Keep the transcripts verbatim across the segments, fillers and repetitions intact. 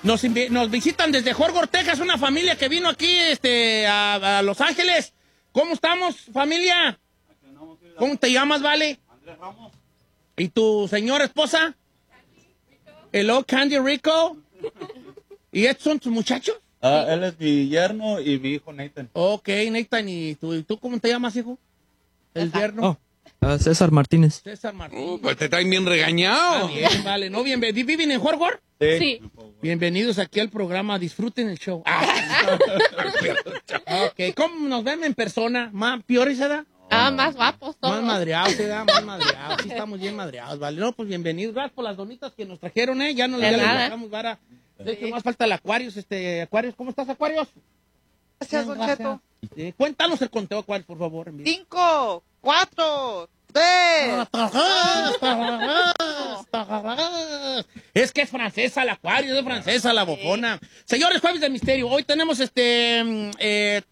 Nos, nos visitan desde Jorge, Texas, una familia que vino aquí este, a, a Los Ángeles. ¿Cómo estamos, familia? ¿Cómo te llamas, Vale? Andrés Ramos. ¿Y tu señora esposa? Hello, Candy Rico. ¿Y estos son tus muchachos? Ah, él es mi yerno y mi hijo Nathan. Ok, Nathan, ¿y tú, ¿y tú cómo te llamas, hijo? El yerno. Oh, uh, César Martínez. César Martínez. Uh, pues te traen bien regañado. Ah, bien, vale. ¿No? Bienvenidos. ¿Viven en Jorge? Sí. Sí. Bienvenidos aquí al programa. Disfruten el show. Ah. Ok, ¿cómo nos ven en persona? ¿Más peores, se da? Ah, más guapos todos. Más madreados, se da, más madreados. Sí, estamos bien madreados, vale. No, pues bienvenidos. Gracias por las donitas que nos trajeron, ¿eh? Ya no De ya les nada. dejamos vara. De hecho, más falta el Aquarius, este, Aquarius. ¿Cómo estás, Aquarius? Gracias, Don Cheto. Eh, cuéntanos el conteo, Aquarius, por favor. Cinco, cuatro, tres. Es que es francesa la Aquarius, es francesa la bofona. Señores, Jueves de Misterio. Hoy tenemos este... mm, eh,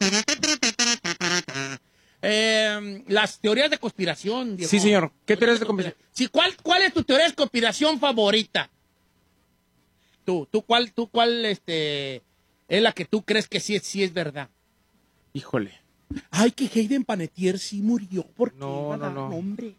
eh, las teorías de conspiración, Diego. Sí, señor. ¿Qué teorías de conspiración? Sí, ¿cuál, ¿cuál es tu teoría de conspiración favorita? Tú, tú, ¿cuál, tú, cuál, este, es la que tú crees que sí, es- sí es verdad? Híjole. Ay, que Hayden Panettiere sí murió. ¿Por qué? No, iba a no, dar no. nombres?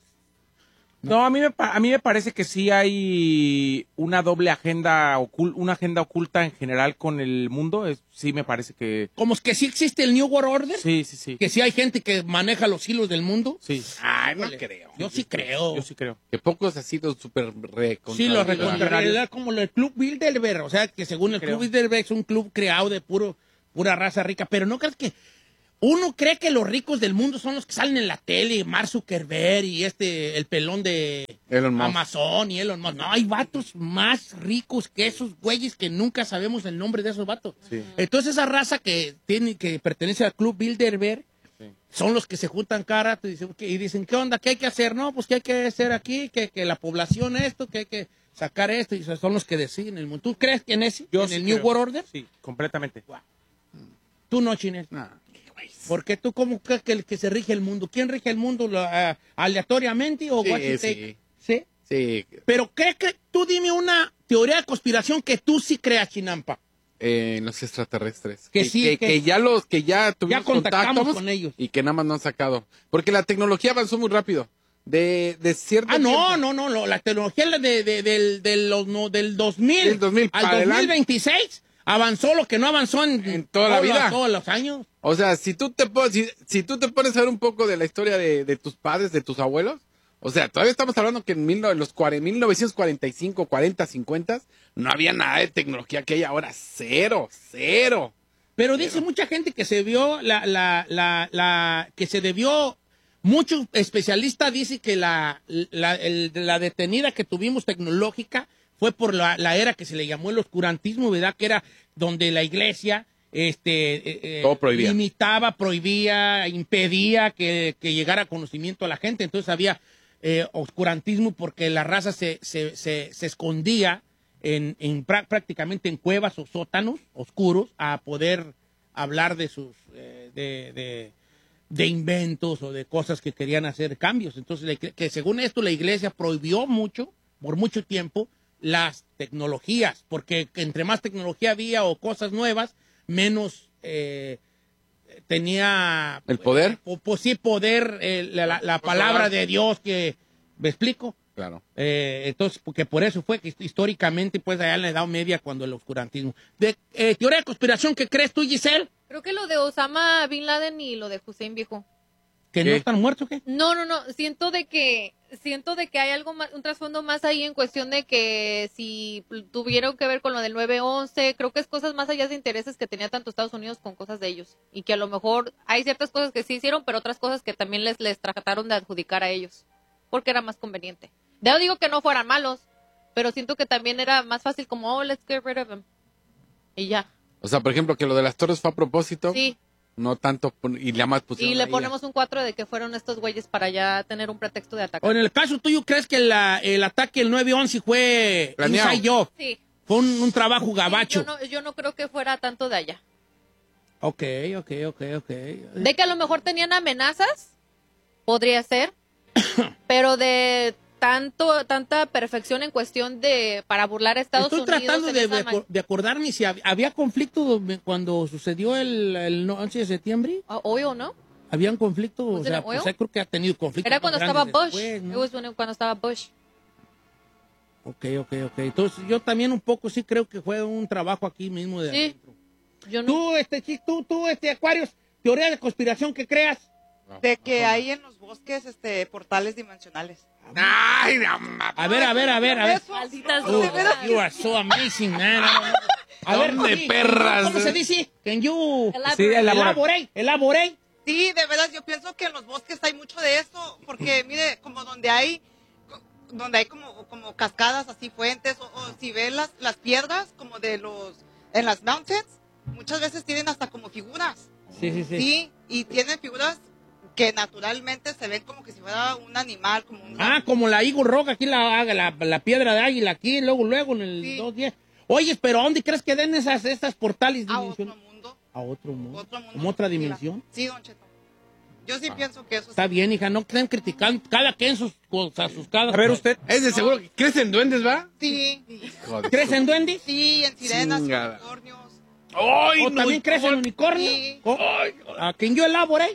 No, a mí, me, pa- a mí me parece que sí hay una doble agenda, ocul- una agenda oculta en general con el mundo. Es, sí me parece que... Como es que sí existe el New World Order. Sí, sí, sí. Que sí hay gente que maneja los hilos del mundo. Sí. Ay, no Híjole, creo. Yo sí creo. Yo sí creo. Que pocos ha sido súper recontra. Sí, lo recontra- recontraría como el Club Bilderberg. O sea, que según el Creo. Club Bilderberg es un club creado de puro, pura raza rica. Pero no crees que... Uno cree que los ricos del mundo son los que salen en la tele, Mark Zuckerberg y este, el pelón de Elon Musk. Amazon y Elon Musk. No, hay vatos más ricos que esos güeyes que nunca sabemos el nombre de esos vatos. Sí. Entonces esa raza que tiene, que pertenece al Club Bilderberg, Sí. son los que se juntan cara y dicen, y dicen, ¿qué onda? ¿Qué hay que hacer? No, pues ¿qué hay que hacer aquí? Que, que la población esto, que hay que sacar esto, y son los que deciden el mundo. ¿Tú crees que en ese, Yo en sí el New creo. World Order? Sí, completamente. Tú no, Chinel. Nah. Porque tú, ¿cómo crees que, el que se rige el mundo? ¿Quién rige el mundo? ¿Lo, ah, ¿Aleatoriamente o Sí, what you sí. take? ¿Sí? Sí, Pero ¿qué, qué? Tú dime una teoría de conspiración que tú sí creas, Chinampa. eh, los extraterrestres. Que sí, que, que- que ya los, que ya tuvimos Ya contactamos contactos con ellos. y que nada más no han sacado. Porque la tecnología avanzó muy rápido. De, de cierto Ah, no, tiempo- no, no, no, la tecnología de, de, de- del, de los, no, del dos mil, Del dos mil al para dos mil adelante. veintiséis avanzó lo que no avanzó en, En toda la todos los- vida. todos los años. O sea, si tú te pones, si, si tú te pones a ver un poco de la historia de, de tus padres, de tus abuelos, o sea, todavía estamos hablando que en mil, no- los cuare- mil novecientos cuarenta y cinco, cuarenta, cincuenta, no había nada de tecnología que hay ahora. Cero, cero. Pero dice mucha gente que se vio, la, la, la, la, que se debió, muchos especialistas dicen que la, la, el- la detenida que tuvimos tecnológica fue por la, la era que se le llamó el oscurantismo, ¿verdad? Que era donde la iglesia este, eh, eh, Todo prohibía. limitaba, prohibía, impedía que, que llegara conocimiento a la gente. Entonces había eh, oscurantismo porque la raza se, se, se, se escondía en, en prá- prácticamente en cuevas o sótanos oscuros a poder hablar de sus eh, de, de, de inventos o de cosas que querían hacer cambios. Entonces, la igle- que según esto la iglesia prohibió mucho, por mucho tiempo, las tecnologías, porque entre más tecnología había o cosas nuevas, menos eh, tenía ¿El poder? po- po- sí, poder, eh, la, la- la palabra de Dios que, ¿me explico? Claro. Eh, entonces, porque por eso fue que históricamente, pues, allá en la Edad Media, cuando el oscurantismo. De, eh, teoría de conspiración, ¿qué crees tú, Giselle? Creo que lo de Osama Bin Laden y lo de Hussein viejo. ¿Que ¿Qué? no están muertos o qué? No, no, no. Siento de que siento de que hay algo más, un trasfondo más ahí en cuestión de que si tuvieron que ver con lo del nueve once, creo que es cosas más allá de intereses que tenía tanto Estados Unidos con cosas de ellos y que a lo mejor hay ciertas cosas que sí hicieron, pero otras cosas que también les les trataron de adjudicar a ellos porque era más conveniente. No digo que no fueran malos, pero siento que también era más fácil como oh, let's get rid of them y ya. O sea, por ejemplo, que lo de las torres fue a propósito. Sí. No tanto, pon- y ya más pusieron Y le ahí, ponemos un cuatro de que fueron estos güeyes para ya tener un pretexto de ataque. O en el caso tuyo, ¿crees que la- el ataque el nueve once fue Planeado. inside job? Sí. Fue un, un trabajo gabacho. Sí, yo, no, yo no creo que fuera tanto de allá. Ok, ok, ok, ok. De que a lo mejor tenían amenazas, podría ser, pero de tanto tanta perfección en cuestión de para burlar a Estados Estoy Unidos. tratando en de, esa de, man- de acordarme si hab- había conflicto cuando sucedió el, el once de septiembre. Ah, ¿Oil, no? ¿Había un conflicto? O ¿Was it sea, an pues, oil? creo que ha tenido conflictos. Era cuando más estaba grandes Bush. después, ¿no? It was when- cuando estaba Bush. Ok, ok, ok. Entonces yo también un poco sí creo que fue un trabajo aquí mismo de Sí. adentro. Yo no. Tú, este, chi- tú, tú, este, Acuarios, teoría de conspiración que creas. De que hay en los bosques este portales dimensionales. Ay, no, ma- A ver, a ver, a ver, a ver. Eso, Malditas Oh, brujas. you are so amazing, man. A ver, ¿Dónde sí, perras? ¿cómo se dice? Can you Elaborate. Sí, elabora. elaborate? Elaborate. Sí, de verdad, yo pienso que en los bosques hay mucho de eso, porque mire, como donde hay, donde hay como, como cascadas, así fuentes, o, o si ven las, las piedras, como de los, en las mountains, muchas veces tienen hasta como figuras, Sí, sí, sí. sí, y tienen figuras que naturalmente se ven como que si fuera un animal, como un... Ah, como la Eagle Rock, aquí la, la, la piedra de águila, aquí, luego, luego, en el Sí. dos diez. Oye, pero ¿a dónde crees que den esas, esas portales a otro dimensionales? mundo, A otro mundo. otro mundo. ¿Como otra Sí, la- dimensión? Sí, don Cheto. Yo sí pienso que eso Está sí. bien, hija, no estén criticando cada quien sus cosas, sus cada. A ver, usted. Es de seguro que crecen duendes, ¿va? Sí, Hijo de ¿Crees su- en duendes? sí, en sirenas, Chingada. unicornios. ¡Ay, ¿O no! también crees en unicornio? Sí. ¿O- ¿A quién yo elabore?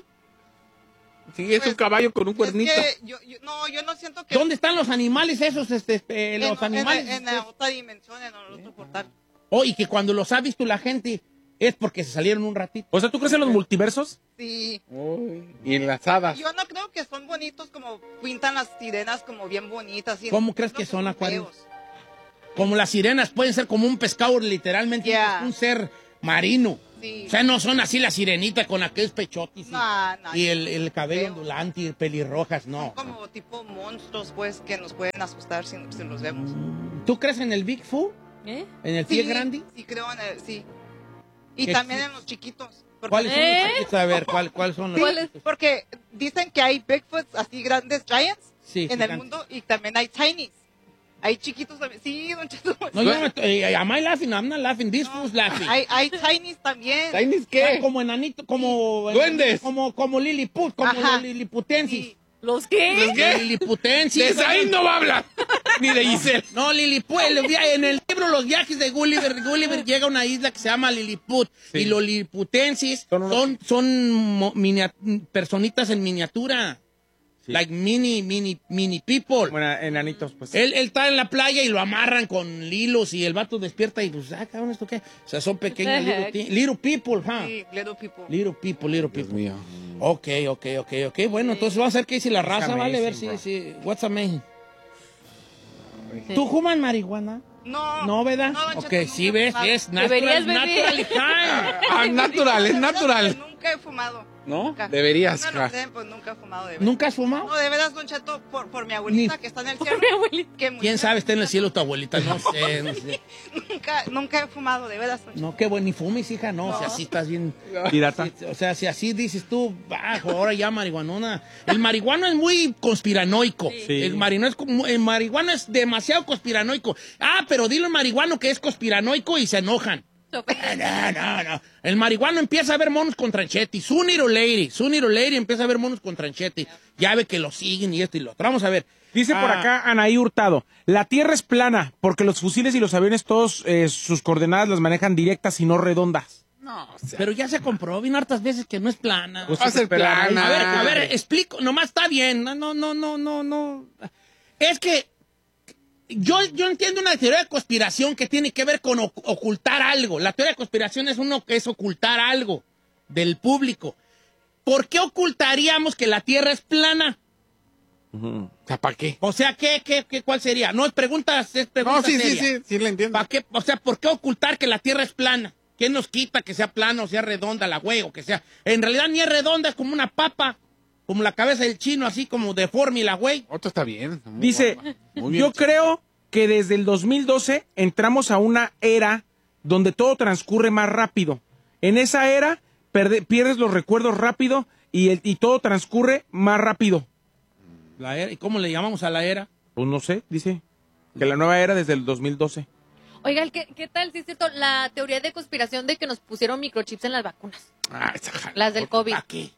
Sí, es un Pues, caballo con un Es cuernito. que yo, yo- no, yo no siento que... ¿Dónde están los animales esos, este, eh, en, los en- animales? En, la otra dimensión, en el otro portal. Oh, y que cuando los ha visto la gente es porque se salieron un ratito. O sea, ¿tú crees en los multiversos? Sí. Uy, y en las hadas. Yo no creo que son bonitos como pintan las sirenas como bien bonitas. y ¿Cómo no crees creo que son, Acuario? feos. Como las sirenas pueden ser como un pescado, literalmente Yeah. un ser marino. Sí. O sea, no son así la sirenita con aquellos pechotis y, No, no, y el, el cabello feo. ondulante y pelirrojas, Son no. como tipo monstruos, pues, que nos pueden asustar si, si los vemos. ¿Tú crees en el Bigfoot? ¿Eh? ¿En el pie Sí, grande? sí creo en el... Sí. Y ¿Qué- también en los chiquitos. Porque, ¿Cuáles son ¿Eh? los chiquitos? A ver, ¿cuál, ¿cuáles son los Sí, ¿Cuáles? porque dicen que hay Bigfoots así grandes, giants, Sí, en el gigantes. mundo, y también hay tinies. Hay chiquitos también. Sí, don Cheto. No, yo no estoy, eh, am I laughing? I'm not laughing. This fool's laughing. Hay, hay tinies también. ¿Tienes Ah, qué? como enanito, como... Duendes. Como, como Lilliput, como Ajá. los Liliputensis. Sí. ¿Los qué? Los Liliputensis. De Zayn no va a hablar. Ni de Giselle. No, Lilliput. el via- En el libro Los viajes de Gulliver, Gulliver llega a una isla que se llama Lilliput. Sí. Y los Liliputensis Son son, unos- son, mo- minia- personitas en miniatura. Like mini, mini, mini people. Bueno, enanitos, pues. Él, él está en la playa y lo amarran con hilos y el vato despierta y pues, ah, cabrón, ¿esto qué? O sea, son pequeños What the little, heck? ti- little people, huh? Sí, little people. Little people, little Dios people. mío. Ok, ok, ok, ok. Bueno, entonces vamos a ver qué dice la raza, amazing, ¿vale? A ver si, bro. si, what's amazing. ¿Tú fumas marihuana? No. No, ¿verdad? No, don Ok, Cheto, sí, nunca he ves, fumado. es natural, Deberías, baby. natural time. Ah, natural, es natural. Nunca he fumado. ¿No? Nunca. Deberías, No, ja. no sé, pues nunca he fumado de veras. ¿Nunca has fumado? No, de veras, don Cheto, por, por mi abuelita Ni- que está en el cielo. Mi abuelita. que murió. ¿Quién sabe? Está en el cielo tu abuelita, no sé, no sé. Nunca, nunca he fumado, de veras, don Cheto. No, qué bueno, ni fumes, hija, no, No. si así estás bien... Pirata. O sea, si así dices tú, bajo, ahora ya marihuanona. El marihuano es muy conspiranoico. Sí. El, marino es como- el marihuano es demasiado conspiranoico. Ah, pero dile al marihuano que es conspiranoico y se enojan. Ah, No, no, no. El marihuano empieza a ver monos con tranchetti. Sooner or later, sooner or later empieza a ver monos con tranchetti. Ya ve que lo siguen y esto y lo otro. Vamos a ver. Dice por Ah, acá Anaí Hurtado, la Tierra es plana porque los fusiles y los aviones todos eh, sus coordenadas las manejan directas y no redondas. No, o sea, Pero ya se comprobó bien hartas veces que no es plana. Pues va a ser esperar. plana. A ver, a ver, explico, nomás está bien. No, no, no, no, no, no. Es que yo, yo entiendo una teoría de conspiración que tiene que ver con oc- ocultar algo. La teoría de conspiración es uno que es ocultar algo del público. ¿Por qué ocultaríamos que la Tierra es plana? O sea, ¿para qué? O sea, ¿qué, qué, qué, cuál sería? No es preguntas, es pregunta No, sí, sí, seria. sí, sí, le entiendo. ¿Para qué? O sea, ¿por qué ocultar que la Tierra es plana? ¿Quién nos quita que sea plana o sea redonda la güey o que sea? En realidad ni es redonda, es como una papa, como la cabeza del chino, así como deforme la güey. Otro está bien. muy Dice, guapa, muy bien yo hecho. creo que desde el dos mil doce entramos a una era donde todo transcurre más rápido. En esa era perde- pierdes los recuerdos rápido y, el- y todo transcurre más rápido. La era, ¿y cómo le llamamos a la era? Pues no sé, dice, que la nueva era desde el dos mil doce. Oigan, ¿qué, ¿qué tal? Sí, es cierto, la teoría de conspiración de que nos pusieron microchips en las vacunas. Ah, esa jala. Las del COVID. ¿Para qué?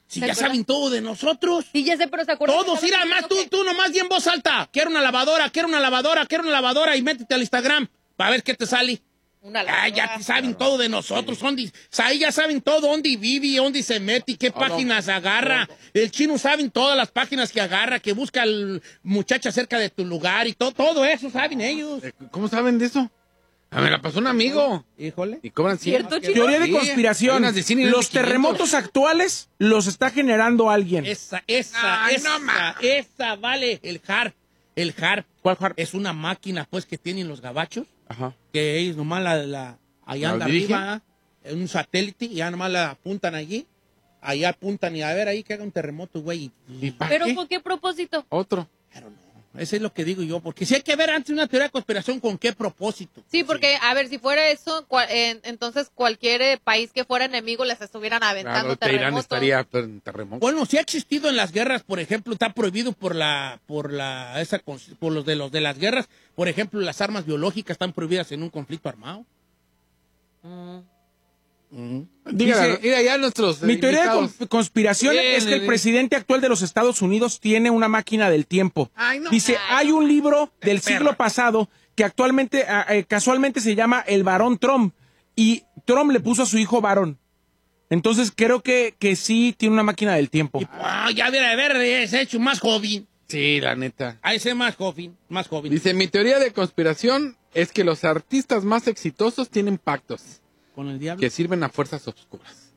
Si ¿Se ya acuerdan? saben todo de nosotros. Sí, ya sé, pero ¿se acuerdan? Todos, que mira, estaban más tú, diciendo tú nomás di en voz alta. Quiero una lavadora, quiero una lavadora, quiero una lavadora y métete al Instagram para ver qué te sale. que Una Ah, lavadora. ya te saben todo de nosotros, dónde, ahí ya saben todo, dónde vive, dónde se mete y qué Todo. páginas agarra. El chino saben todas las páginas que agarra, que busca al muchacha cerca de tu lugar y todo, todo eso saben ellos. Eh, ¿Cómo saben de eso? Ah, me la pasó un amigo. Híjole. Y cobran cien. ¿Cierto, Chino? Teoría de Sí, conspiración. hay unas de cien y unas de Los quinientos. terremotos actuales los está generando alguien. Esa, esa, Ay, esa, no ma- esa, vale. El HARP, el HARP ¿Cuál harp? es una máquina, pues, que tienen los gabachos, Ajá. que ellos nomás la, la allá ¿La anda dirigen? arriba, en un satélite, y ya nomás la apuntan allí. Allá apuntan y a ver ahí que haga un terremoto, güey. ¿Y para ¿Pero qué? con qué propósito? Otro. Pero no, eso es lo que digo yo, porque si hay que ver antes una teoría de conspiración con qué propósito. Sí, porque, a ver, si fuera eso, cua- en- entonces cualquier eh, país que fuera enemigo les estuvieran aventando Claro, Irán terremotos. estaría pero, en terremoto. Bueno, sí ha existido en las guerras, por ejemplo, está prohibido por la, por la, esa, cons- por los de los de las guerras, por ejemplo, las armas biológicas están prohibidas en un conflicto armado. Mm. Dígale, Dice- mira ya nuestros. Mi teoría de invitados. con- conspiración Bien, es que el bien. presidente actual de los Estados Unidos tiene una máquina del tiempo. Ay, no. Dice, Ay, hay un libro del perra. siglo pasado que actualmente, ah, eh, casualmente se llama El Barón Trump. Y Trump le puso a su hijo varón. Entonces creo que, que sí tiene una máquina del tiempo. Y, ah, ya viene a ver, es hecho más joven. Sí, la neta. A ese más joven, más joven. Dice, mi teoría de conspiración es que los artistas más exitosos tienen pactos Con el diablo. que sirven a fuerzas oscuras.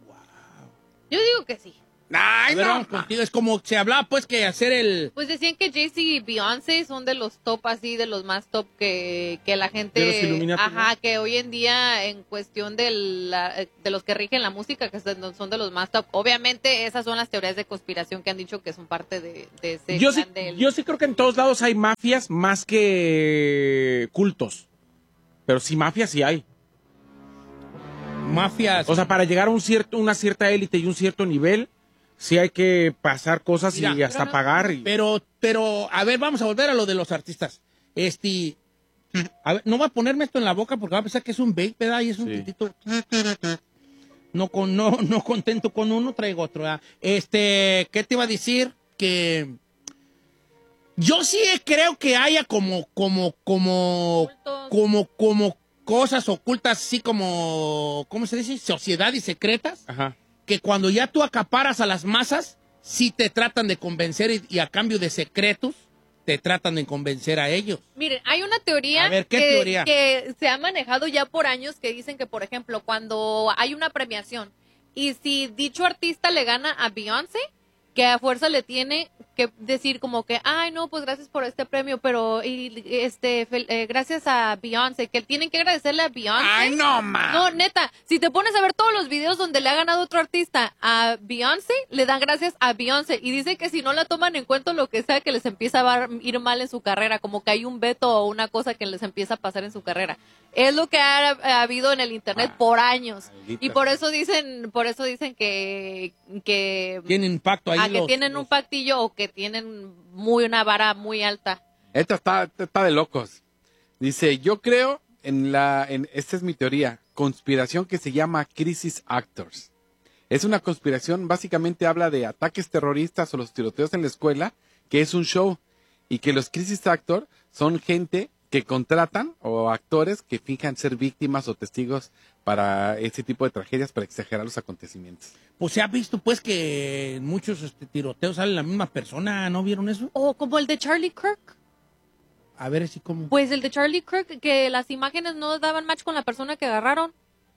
Yo digo que sí. A Ay, ver, no. vamos contigo. Es como se hablaba, pues, que hacer el... Pues decían que Jay-Z y Beyoncé son de los top así, de los más top que, que la gente... De los Illuminati, Ajá, ¿no? que hoy en día en cuestión de, la- de los que rigen la música, que son son de los más top. Obviamente esas son las teorías de conspiración que han dicho que son parte de, de ese Yo sí, clan del- yo sí creo que en todos lados hay mafias más que cultos. Pero sí mafias sí hay. Mafias. O sea, para llegar a un cierto, una cierta élite y un cierto nivel, sí hay que pasar cosas Mira, y hasta pero no- pagar. Y... Pero, pero, a ver, vamos a volver a lo de los artistas. Este, a ver, no voy a ponerme esto en la boca porque va a pensar que es un vape, ¿verdad? Y es un Sí. titito. No, con, no, no contento con uno, traigo otro, ¿verdad? Este, ¿qué te iba a decir? Que yo sí creo que haya como, como, como, Cultos. como, como cosas ocultas, así como, ¿cómo se dice? Sociedades secretas Ajá. que cuando ya tú acaparas a las masas, sí te tratan de convencer y, y a cambio de secretos, te tratan de convencer a ellos. Miren, hay una teoría, A ver, ¿qué que, teoría? que se ha manejado ya por años que dicen que, por ejemplo, cuando hay una premiación y si dicho artista le gana a Beyoncé, que a fuerza le tiene que decir como que, ay, no, pues gracias por este premio, pero y, este fel- eh, gracias a Beyoncé, que tienen que agradecerle a Beyoncé. Ay, no, ma. No, neta, si te pones a ver todos los videos donde le ha ganado otro artista a Beyoncé, le dan gracias a Beyoncé y dice que si no la toman en cuenta lo que sea que les empieza a ir mal en su carrera, como que hay un veto o una cosa que les empieza a pasar en su carrera. Es lo que ha, ha habido en el internet Ah, por años maldita y por sea. eso dicen, por eso dicen que que Tienen impacto ahí a que los- tienen los- un pactillo o que tienen muy una vara muy alta. Esta está, esta está de locos. Dice, yo creo en la, en, esta es mi teoría, conspiración que se llama Crisis Actors. Es una conspiración, básicamente habla de ataques terroristas o los tiroteos en la escuela, que es un show, y que los Crisis Actors son gente que contratan o actores que finjan ser víctimas o testigos para ese tipo de tragedias, para exagerar los acontecimientos. Pues se ha visto pues que en muchos este, tiroteos sale la misma persona, ¿no vieron eso? O como el de Charlie Kirk. A ver si como... Pues el de Charlie Kirk, que las imágenes no daban match con la persona que agarraron.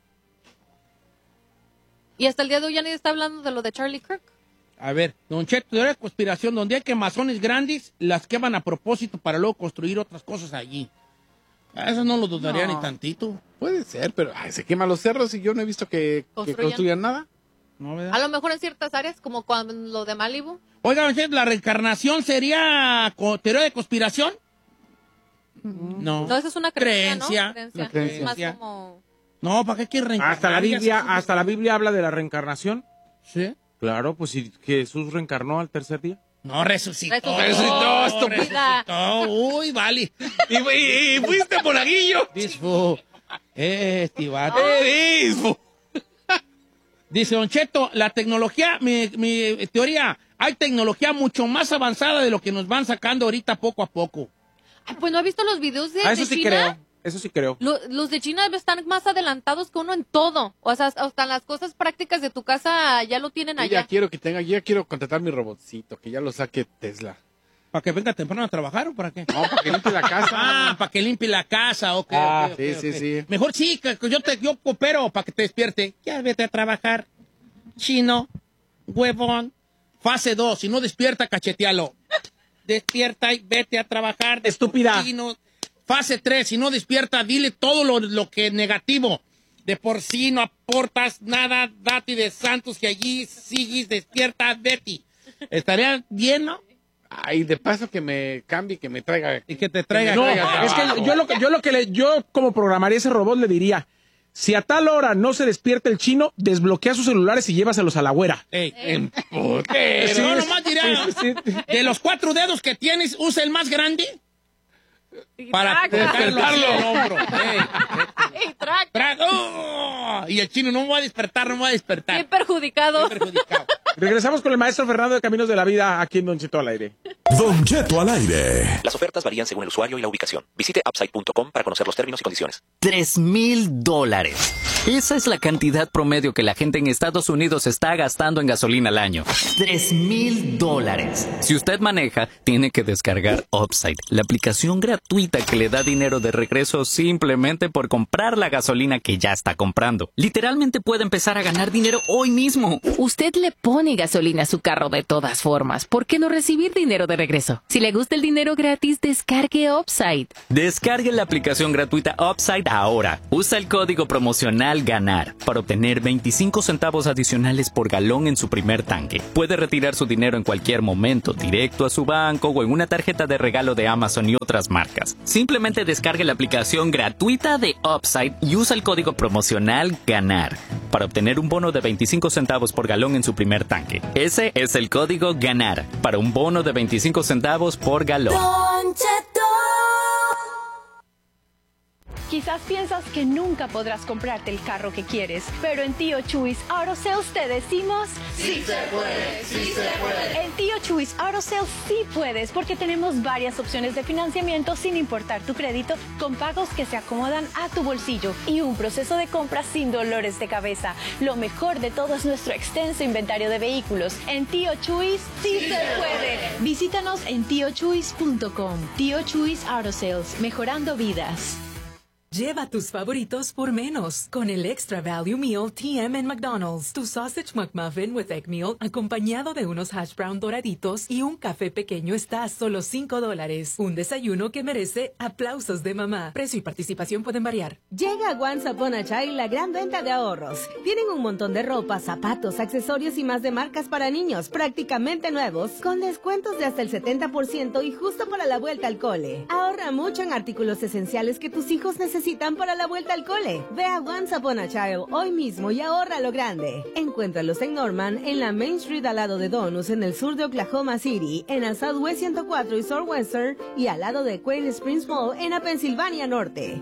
Y hasta el día de hoy ya nadie está hablando de lo de Charlie Kirk. A ver, Don Cheto, teoría de conspiración, donde hay quemazones grandes, las queman a propósito para luego construir otras cosas allí. A eso no lo dudaría No. ni tantito, Puede ser, pero ay, se queman los cerros y yo no he visto que, que Construyan. construyan nada. ¿no, verdad? A lo mejor en ciertas áreas, como cuando lo de Malibu. Oiga, Don Cheto, ¿la reencarnación sería co- teoría de conspiración? No. No, esa es una creencia, Creencia. ¿no? Creencia. Una creencia. Es más como... No, ¿para qué quiere reencarnar? Hasta la Ya Biblia, se- hasta la Biblia habla de la reencarnación. ¿Sí? Claro, pues si Jesús reencarnó al tercer día. No, resucitó. Resucitó, estúpida. Resucitó. Uy, vale. Y, y- y fuiste monaguillo. Disfo. Este vato. Eh, disfo. Dice Don Cheto, la tecnología, mi, mi teoría, hay tecnología mucho más avanzada de lo que nos van sacando ahorita poco a poco. Ay, pues no he visto los videos de, Ah, eso de sí China. creo. Eso sí creo. Lo- los de China están más adelantados que uno en todo. O sea, hasta las cosas prácticas de tu casa ya lo tienen Yo ya allá. quiero que tenga, yo ya quiero contratar mi robotcito, que ya lo saque Tesla. ¿Para que venga temprano a trabajar o para qué? No, para que limpie la casa. Ah, para que limpie la casa, ok. Ah, ok, sí, ok, sí, ok. sí. Mejor sí, que que yo te yo coopero para que te despierte. Ya vete a trabajar. Chino, huevón. Fase dos, si no despierta, cachetealo. Despierta y vete a trabajar. Estúpida. Chino. Fase tres, si no despierta, dile todo lo, lo que es negativo. De por sí no aportas nada, date de santos que allí sigues, despierta, Betty. ¿Estaría bien, no? Ay, de paso que me cambie, que me traiga. Y que te traiga. No, traiga es que trabajo. yo lo que yo lo que le, yo como programaría ese robot le diría, si a tal hora no se despierta el chino, desbloquea sus celulares y llévaselos a la güera. Ey, En putero. Pero Sí, no, es- nomás dirá, sí, sí, sí. de los cuatro dedos que tienes, usa el más grande para traca. colocarlo así en el hombro. Ey, ¡Ey, traca! tra- ¡Oh! Y el chino no va a despertar, no va a despertar. Bien perjudicado. Bien perjudicado. Regresamos con el maestro Fernando de Caminos de la Vida aquí en Don Cheto al aire. Don Cheto al aire. Las ofertas varían según el usuario y la ubicación. Visite upside punto com para conocer los términos y condiciones. Tres mil dólares. Esa es la cantidad promedio que la gente en Estados Unidos está gastando en gasolina al año. Tres mil dólares. Si usted maneja, tiene que descargar Upside, la aplicación gratuita que le da dinero de regreso simplemente por comprar la gasolina que ya está comprando. Literalmente puede empezar a ganar dinero hoy mismo. Usted le pone gasolina a su carro de todas formas. ¿Por qué no recibir dinero de regreso? Si le gusta el dinero gratis, descargue Upside. Descargue la aplicación gratuita Upside ahora. Usa el código promocional GANAR para obtener veinticinco centavos adicionales por galón en su primer tanque. Puede retirar su dinero en cualquier momento, directo a su banco o en una tarjeta de regalo de Amazon y otras marcas. Simplemente descargue la aplicación gratuita de Upside y usa el código promocional GANAR para obtener un bono de veinticinco centavos por galón en su primer tanque. Ese es el código GANAR para un bono de veinticinco centavos por galón. Quizás piensas que nunca podrás comprarte el carro que quieres, pero en Tío Chuis Auto Sales te decimos ¡sí se puede! ¡Sí se puede! En Tío Chuis Auto Sales sí puedes, porque tenemos varias opciones de financiamiento sin importar tu crédito, con pagos que se acomodan a tu bolsillo y un proceso de compra sin dolores de cabeza. Lo mejor de todo es nuestro extenso inventario de vehículos. En Tío Chuis sí, sí se puede. Visítanos en tío chuis punto com. Tío Chuis Auto Sales, mejorando vidas. Lleva tus favoritos por menos con el Extra Value Meal T M en McDonald's. Tu Sausage McMuffin with Egg Meal acompañado de unos hash brown doraditos y un café pequeño está a solo cinco dólares. Un desayuno que merece aplausos de mamá. Precio y participación pueden variar. Llega a Once Upon a Child la gran venta de ahorros. Tienen un montón de ropa, zapatos, accesorios y más de marcas para niños prácticamente nuevos, con descuentos de hasta el setenta por ciento y justo para la vuelta al cole. Ahorra mucho en artículos esenciales que tus hijos necesitan para la vuelta al cole. Ve a Once Upon a Child hoy mismo y ahorra lo grande. Encuéntralos en Norman, en la Main Street al lado de Donus, en el sur de Oklahoma City, en la Southwest ciento cuatro y Southwestern y al lado de Quail Springs Mall en la Pensilvania Norte.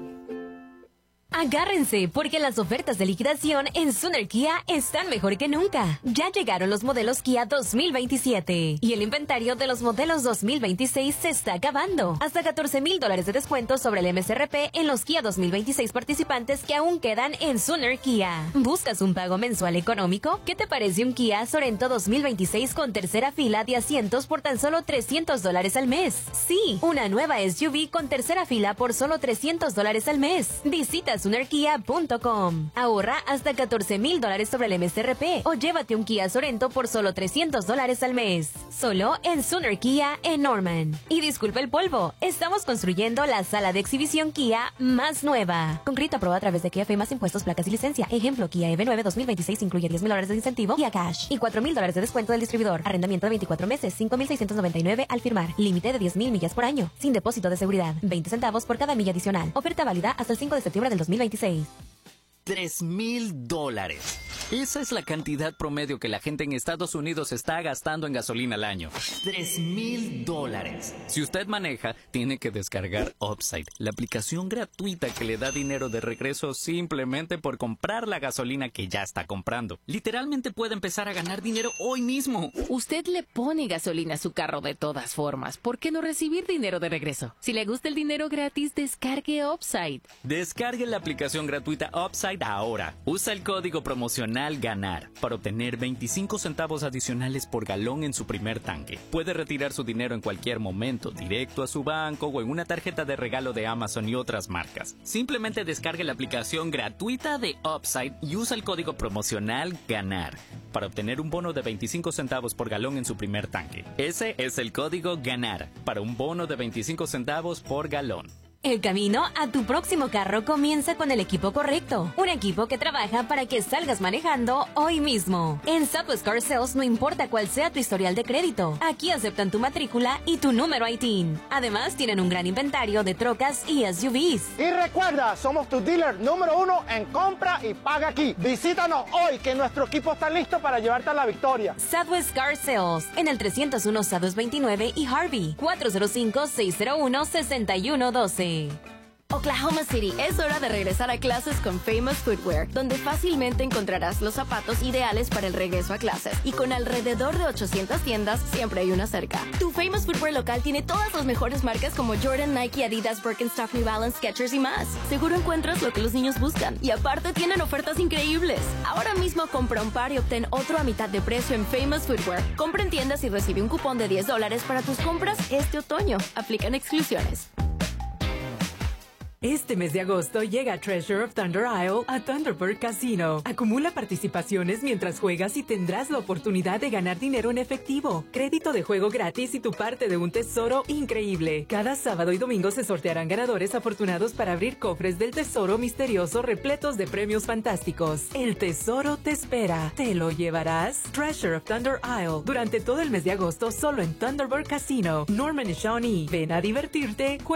Agárrense, porque las ofertas de liquidación en Sooner Kia están mejor que nunca. Ya llegaron los modelos Kia dos mil veintisiete y el inventario de los modelos dos mil veintiséis se está acabando. Hasta catorce mil dólares de descuento sobre el M S R P en los Kia dos mil veintiséis participantes que aún quedan en Sooner Kia. ¿Buscas un pago mensual económico? ¿Qué te parece un Kia Sorento dos mil veintiséis con tercera fila de asientos por tan solo trescientos dólares al mes? Sí, una nueva S U V con tercera fila por solo trescientos dólares al mes. Visita Sooner Kia punto com. Ahorra hasta catorce mil dólares sobre el M S R P o llévate un Kia Sorento por solo trescientos dólares al mes. Solo en Sooner Kia en Norman. Y disculpa el polvo, estamos construyendo la sala de exhibición Kia más nueva. Con crédito aprobado a través de Kia F más impuestos, placas y licencia. Ejemplo, Kia E V nueve dos mil veintiséis incluye diez mil dólares de incentivo Kia Cash y cuatro mil dólares de descuento del distribuidor. Arrendamiento de veinticuatro meses, cinco mil seiscientos noventa y nueve al firmar. Límite de diez mil millas por año. Sin depósito de seguridad. veinte centavos por cada milla adicional. Oferta válida hasta el cinco de septiembre del dos mil veintiséis. Tres mil dólares. Esa es la cantidad promedio que la gente en Estados Unidos está gastando en gasolina al año. Tres mil dólares. Si usted maneja, tiene que descargar Upside, la aplicación gratuita que le da dinero de regreso simplemente por comprar la gasolina que ya está comprando. Literalmente puede empezar a ganar dinero hoy mismo. Usted le pone gasolina a su carro de todas formas. ¿Por qué no recibir dinero de regreso? Si le gusta el dinero gratis, descargue Upside. Descargue la aplicación gratuita Upside ahora. Usa el código promocional GANAR para obtener veinticinco centavos adicionales por galón en su primer tanque. Puede retirar su dinero en cualquier momento, directo a su banco o en una tarjeta de regalo de Amazon y otras marcas. Simplemente descargue la aplicación gratuita de Upside y usa el código promocional GANAR para obtener un bono de veinticinco centavos por galón en su primer tanque. Ese es el código GANAR para un bono de veinticinco centavos por galón. El camino a tu próximo carro comienza con el equipo correcto. Un equipo que trabaja para que salgas manejando hoy mismo. En Southwest Car Sales no importa cuál sea tu historial de crédito. Aquí aceptan tu matrícula y tu número I T I N. Además, tienen un gran inventario de trocas y S U Vs. Y recuerda, somos tu dealer número uno en compra y paga aquí. Visítanos hoy que nuestro equipo está listo para llevarte a la victoria. Southwest Car Sales en el trescientos uno Southwest veintinueve y Harvey. cuatro cero cinco, seis cero uno, seis uno uno dos. Oklahoma City, es hora de regresar a clases con Famous Footwear, donde fácilmente encontrarás los zapatos ideales para el regreso a clases. Y con alrededor de ochocientas tiendas, siempre hay una cerca. Tu Famous Footwear local tiene todas las mejores marcas como Jordan, Nike, Adidas, Birkenstock, New Balance, Skechers y más. Seguro encuentras lo que los niños buscan. Y aparte tienen ofertas increíbles. Ahora mismo compra un par y obtén otro a mitad de precio en Famous Footwear. Compra en tiendas y recibe un cupón de diez dólares para tus compras este otoño. Aplican exclusiones. Este mes de agosto llega Treasure of Thunder Isle a Thunderbird Casino. Acumula participaciones mientras juegas y tendrás la oportunidad de ganar dinero en efectivo, crédito de juego gratis y tu parte de un tesoro increíble. Cada sábado y domingo se sortearán ganadores afortunados para abrir cofres del tesoro misterioso repletos de premios fantásticos. El tesoro te espera. ¿Te lo llevarás? Treasure of Thunder Isle durante todo el mes de agosto solo en Thunderbird Casino. Norman y Shawnee. Ven a divertirte.